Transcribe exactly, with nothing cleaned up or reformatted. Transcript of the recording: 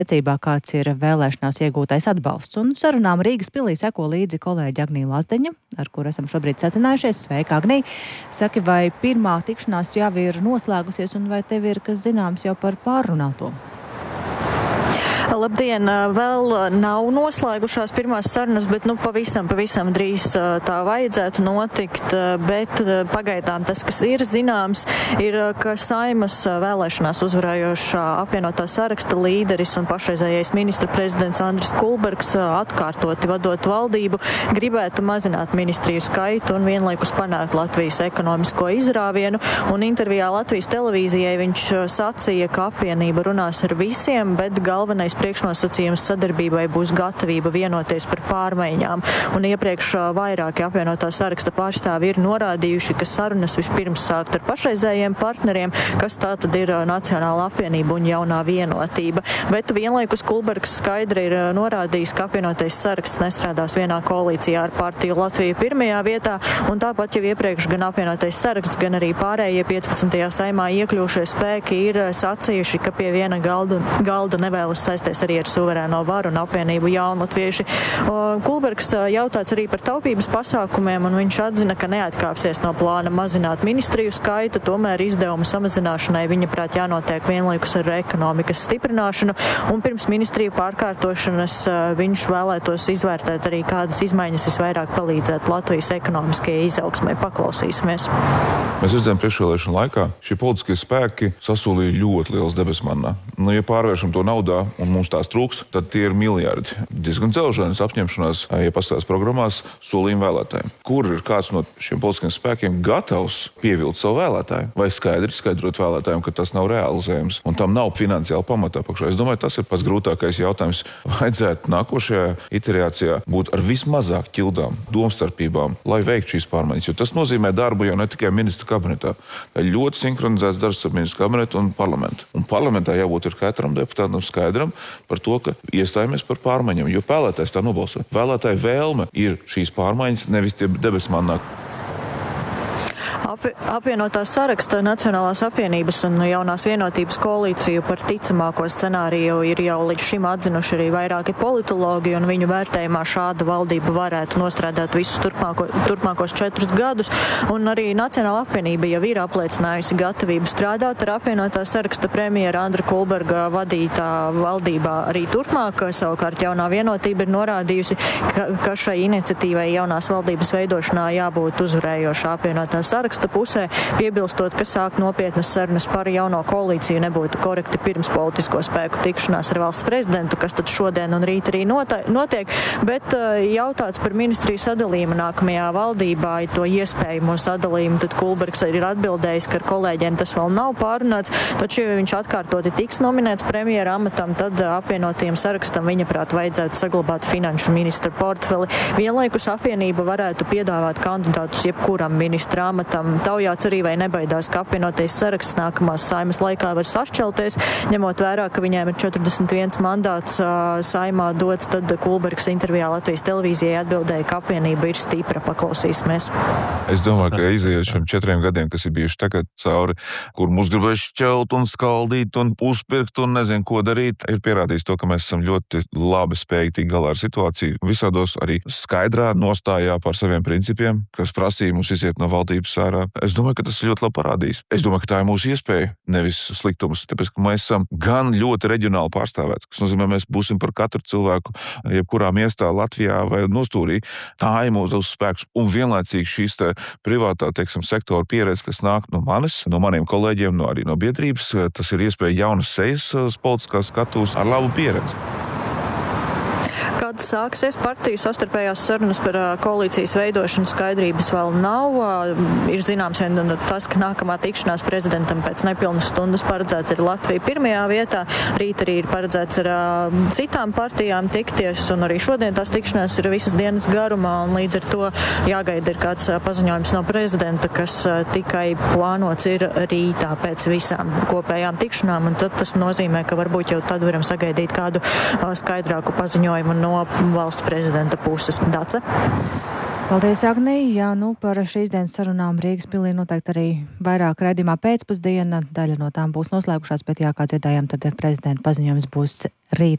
Secībā, kāds ir vēlēšanās iegūtais atbalsts, un sarunām Rīgas pilī seko līdzi kolēģi Agnija Lazdeņa, ar kuru esam šobrīd sazinājušies. Sveika, Agnija! Saki, vai pirmā tikšanās jau ir noslēgusies, un vai tev ir kas zināms jau par pārrunāto? Labdien! Vēl nav noslēgušās pirmās sarunas, bet nu pavisam, pavisam drīz tā vajadzētu notikt, bet pagaidām tas, kas ir zināms, ir, ka Saeimas vēlēšanās uzvarējošā apvienotā saraksta līderis un pašreizējais ministra prezidents Andris Kulbergs atkārtoti vadot valdību gribētu mazināt ministriju skaitu un vienlaikus panākt Latvijas ekonomisko izrāvienu, un intervijā Latvijas televīzijai viņš sacīja, ka apvienība runās ar visiem, bet galvenais priekšnosacījums sadarbībai būs gatavība vienoties par pārmaiņām. Un iepriekš vairāki apvienotā saraksta pārstāvi ir norādījuši, ka sarunas vispirms sākt ar pašreizējiem partneriem, kas tā tad ir Nacionāla apvienība un jaunā vienotība. Bet vienlaikus Kulbergs skaidri ir norādījis, ka apvienotais saraksts nestrādās vienā koalīcijā ar partiju Latviju pirmajā vietā, un tāpat jau iepriekš gan apvienotais saraksts, gan arī pārējie piecpadsmitajā Saeimā iekļūšie spēki ir sacījuši, ka pie viena galda, galda nevēlas saistīties arī ar suverēno varu un apvienību jaunatvieši. Kulbergs jautāts arī par taupības pasākumiem, un viņš atzina, ka neatkāpsies no plāna mazināt ministriju skaitu, tomēr izdevumu samazināšanai viņa prāt jānotiek vienlaikus ar ekonomikas stiprināšanu, un pirms ministriju pārkārtošanas viņš vēlētos izvērtēt arī, kādas izmaiņas visvairāk palīdzētu Latvijas ekonomiskajai izaugsmai. Paklausīsimies. Mēs redzējām priekšvēlēšanu laikā, šie politiskie spēki sasolīja ļoti liels debesu mannā. Nu, ja pārvēršam to naudā un mums tās trūks, tad tie ir miljardi. Diezgan dzelžains apņemšanās, ja pastāstās programmās, solījumi vēlētājiem. Kur ir kāds no šiem politiskiem spēkiem gatavs pievilt savu vēlētāju? Vai skaidri skaidrot vēlētājiem, ka tas nav realizējams un tam nav finansiāli pamatā pakšā? Es domāju, tas ir pats grūtākais jautājums. Vajadzētu nākošajā iterācijā būt ar vismazāk ķildām, domstarpībām, lai veiktu šīs pārmaiņas, jo tas nozīmē darbu jau ne tikai ministra kabinetā. Tā ir ļoti sinhronizēts darbs ar ministra kabinetu un parlamentu. Un parlamentā jābūt ir katram deputātam skaidram par to, ka iestājamies par pārmaiņām, jo vēlētājs tā nobalso. Vēlētāja vēlme ir šīs pārmaiņas, nevis tie debesu mannā. Api, apvienotā saraksta Nacionālās apvienības un jaunās vienotības koalīciju par ticamāko scenāriju ir jau līdz šim atzinuši arī vairāki politologi, un viņu vērtējumā šāda valdība varētu nostrādāt visus turpmāko, turpmākos četrus gadus. Un arī Nacionāla apvienība jau ir apliecinājusi gatavību strādāt ar apvienotā saraksta premjera Andra Kulberga vadītā valdībā arī turpmāk. Savukārt jaunā vienotība ir norādījusi, ka, ka šai iniciatīvai jaunās valdības veidošanā jābūt uzvarējošā apvienotā saraksta pusē, piebilstot, ka sāk nopietnas sarunas par jauno koalīciju nebūtu korekti pirms politisko spēku tikšanās ar valsts prezidentu, kas tad šodien un rīt arī notiek, bet jautāts par ministriju sadalījumu nākamajā valdībā, to iespējamo sadalījumu, tad Kulbergs ir atbildējis, ka ar kolēģiem tas vēl nav pārunāts, taču, ja viņš atkārtoti tiks nominēts premjera amatam, tad apvienotajam sarakstam viņa prāt vajadzētu saglabāt finanšu ministra portfeli. Vienlaikus apvienība varētu piedāvāt kandidātus jebkuram ministra amatam. Taujāts arī, vai nebaidās, ka apvienotais saraksts nākamās Saeimas laikā var sašķelties, ņemot vērā, ka viņiem ir četrdesmit viens mandāts Saeimā dots, tad Kulbergs intervijā Latvijas televīzijai atbildēja, ka apvienība ir stipra. Paklausīsimies. Es domāju, ka iziet šiem četriem gadiem, kas ir bijuši tagad cauri, kur mums gribēs šķelt un skaldīt un uzpirkt un nezinu, ko darīt, ir pierādījis to, ka mēs esam ļoti labi spējīgi tikt galā ar situāciju. Visādos arī skaidrā nostājā par saviem principiem, kas prasīja mums iziet no valdības ārā. Es domāju, ka tas ir ļoti labi parādījis. Es domāju, ka tā ir mūsu iespēja, nevis sliktums, tāpēc, ka mēs esam gan ļoti reģionāli pārstāvēti, kas nozīmē, mēs būsim par katru cilvēku, jebkurā miestā, Latvijā vai nostūrī. Tā ir mūsu spēks un vienlaicīgi šīs te privātā, teiksim, sektora pieredze, kas nāk no manis, no maniem kolēģiem, no arī no biedrības, tas ir iespēja jaunas sejas politiskās skatūs ar labu pieredzi. Kad sāksies partiju sastarpējās sarunas par koalīcijas veidošanu, skaidrības vēl nav. Ir zināms vien tas, ka nākamā tikšanās prezidentam pēc nepilnas stundas paredzēts ir Latvija pirmajā vietā. Rīt arī ir paredzēts ar citām partijām tikties, un arī šodien tās tikšanās ir visas dienas garumā, un līdz ar to jāgaida ir kāds paziņojums no prezidenta, kas tikai plānots ir rītā pēc visām kopējām tikšanām, un tad tas nozīmē, ka varbūt jau tad varam sagaidīt kādu skaidrāku paziņojumu no valsts prezidenta puses. Dace? Paldies, Agnija. Jā, nu par šīs dienas sarunām Rīgas pilī noteikti arī vairāk raidījumā pēcpusdiena. Daļa no tām būs noslēgušās, bet jā, kā dzirdējām, tad prezidenta paziņojums būs rīt.